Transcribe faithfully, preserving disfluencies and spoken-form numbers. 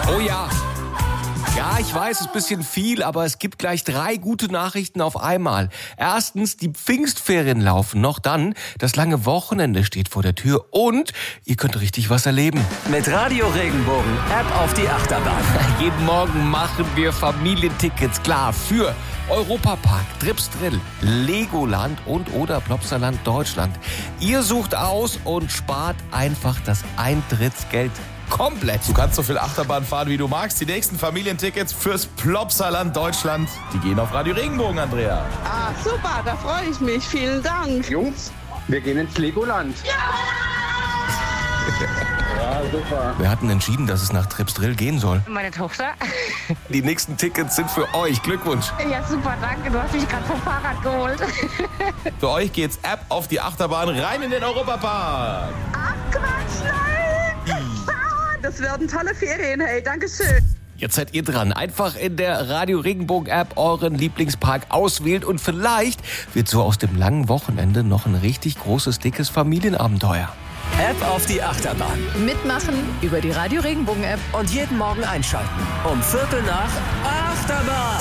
Oh ja. Ja, ich weiß, es ist ein bisschen viel, aber es gibt gleich drei gute Nachrichten auf einmal. Erstens, die Pfingstferien laufen noch, dann das lange Wochenende steht vor der Tür und ihr könnt richtig was erleben. Mit Radio Regenbogen App auf die Achterbahn. Jeden Morgen machen wir Familientickets klar für Europapark, Trips Drill, Legoland und oder Plopsaland Deutschland. Ihr sucht aus und spart einfach das Eintrittsgeld komplett. Du kannst so viel Achterbahn fahren, wie du magst. Die nächsten Familientickets fürs Plopsaland Deutschland, die gehen auf Radio Regenbogen, Andrea. Ah, super, da freue ich mich. Vielen Dank. Jungs, wir gehen ins Legoland. Ja, super. Wir hatten entschieden, dass es nach Trips Drill gehen soll. Meine Tochter. Die nächsten Tickets sind für euch. Glückwunsch. Ja, super, danke. Du hast mich gerade vom Fahrrad geholt. Für euch geht's App auf die Achterbahn rein in den Europapark. Ach, Quatsch, nein. Das werden tolle Ferien, hey, Dankeschön. Jetzt seid ihr dran. Einfach in der Radio Regenbogen App euren Lieblingspark auswählen und vielleicht wird so aus dem langen Wochenende noch ein richtig großes, dickes Familienabenteuer. App auf die Achterbahn. Mitmachen über die Radio Regenbogen App. Und jeden Morgen einschalten. Um Viertel nach Achterbahn.